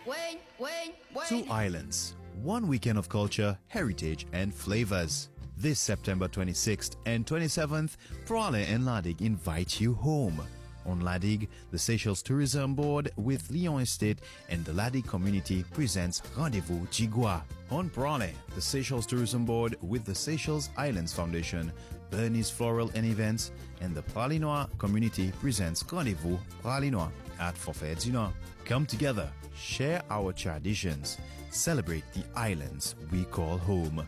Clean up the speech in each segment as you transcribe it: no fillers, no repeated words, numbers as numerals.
Two islands, one weekend of culture, heritage and flavors. This September 26th and 27th, Praslin and Ladig invite you home. On Ladig, the Seychelles Tourism Board with Lyon Estate and the Ladig community presents Rendezvous Jigua. On Praslin, the Seychelles Tourism Board with the Seychelles Islands Foundation, Bernice Floral and Events, and the Pralinois community presents Rendezvous Pralinois at Forfait du Nord. Come together, share our traditions, celebrate the islands we call home.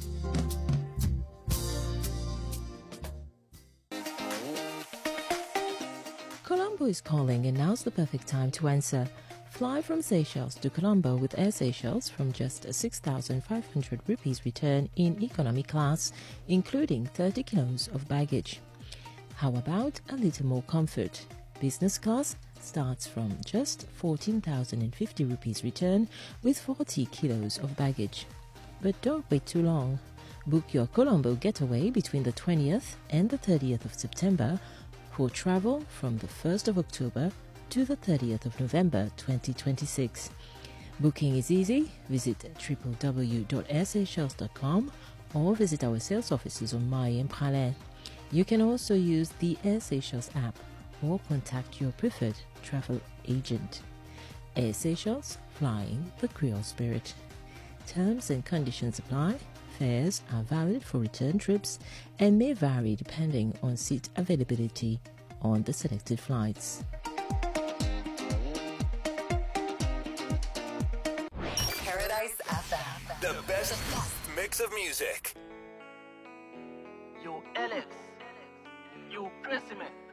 Colombo is calling, and now's the perfect time to answer. Fly from Seychelles to Colombo with Air Seychelles from just 6,500 rupees return in economy class, including 30 kilos of baggage. How about a little more comfort? Business class starts from just 14,050 rupees return with 40 kilos of baggage. But don't wait too long. Book your Colombo getaway between the 20th and the 30th of September for travel from the 1st of October to the 30th of November 2026. Booking is easy. Visit www.airseychelles.com or visit our sales offices on Maille and Praslin. You can also use the Air Seychelles app or contact your preferred travel agent. Air Seychelles, flying the Creole spirit. Terms and conditions apply. Fares are valid for return trips and may vary depending on seat availability on the selected flights. Paradise FM. The best mix of music. Yo, Alex. Yo, Pressman.